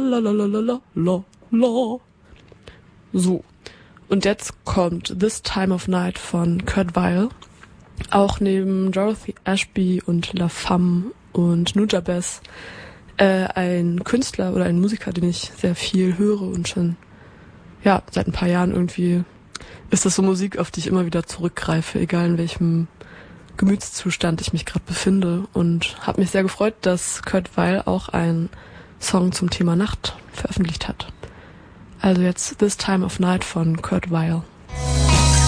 la. So. Und jetzt kommt This Time of Night von Kurt Weill. Auch neben Dorothy Ashby und La Femme und Nujabes ein Künstler oder ein Musiker, den ich sehr viel höre und schon seit ein paar Jahren irgendwie ist das so Musik, auf die ich immer wieder zurückgreife, egal in welchem Gemütszustand ich mich gerade befinde, und habe mich sehr gefreut, dass Kurt Weill auch einen Song zum Thema Nacht veröffentlicht hat. Also jetzt This Time of Night von Kurt Weill.